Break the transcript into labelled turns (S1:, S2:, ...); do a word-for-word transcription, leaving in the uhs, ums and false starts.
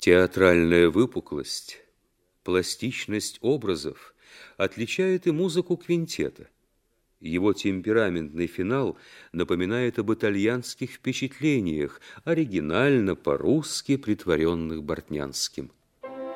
S1: Театральная выпуклость, пластичность образов отличает и музыку квинтета. Его темпераментный финал напоминает об итальянских впечатлениях, оригинально по-русски притворенных Бортнянским.